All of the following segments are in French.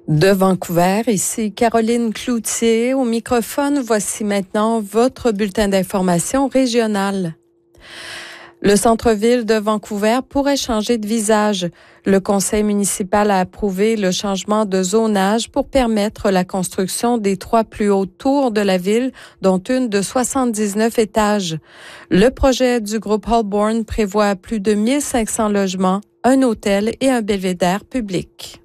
De Vancouver, ici Caroline Cloutier au microphone. Voici maintenant votre bulletin d'information régional. Le centre-ville de Vancouver pourrait changer de visage. Le conseil municipal a approuvé le changement de zonage pour permettre la construction des 3 plus hautes tours de la ville, dont une de 79 étages. Le projet du groupe Holborn prévoit plus de 1500 logements, un hôtel et un belvédère public.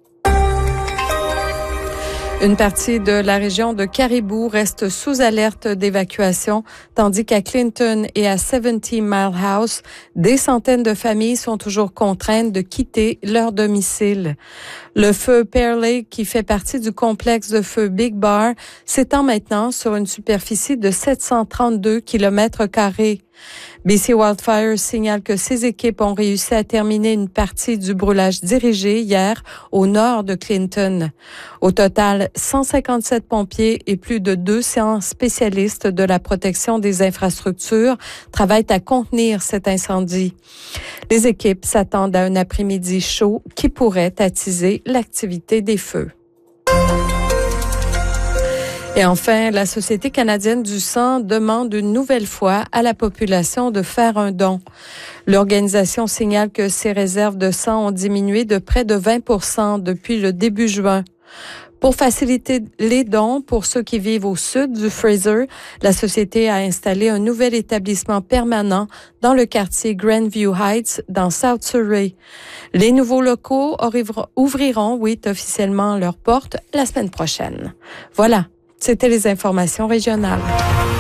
Une partie de la région de Caribou reste sous alerte d'évacuation, tandis qu'à Clinton et à 70 Mile House, des centaines de familles sont toujours contraintes de quitter leur domicile. Le feu Pear Lake, qui fait partie du complexe de feu Big Bar, s'étend maintenant sur une superficie de 732 km². BC Wildfire signale que ses équipes ont réussi à terminer une partie du brûlage dirigé hier au nord de Clinton. Au total, 157 pompiers et plus de 200 spécialistes de la protection des infrastructures travaillent à contenir cet incendie. Les équipes s'attendent à un après-midi chaud qui pourrait attiser l'activité des feux. Et enfin, la Société canadienne du sang demande une nouvelle fois à la population de faire un don. L'organisation signale que ses réserves de sang ont diminué de près de 20% depuis le début juin. Pour faciliter les dons pour ceux qui vivent au sud du Fraser, la Société a installé un nouvel établissement permanent dans le quartier Grandview Heights, dans South Surrey. Les nouveaux locaux ouvriront, officiellement leurs portes la semaine prochaine. Voilà. C'était les informations régionales.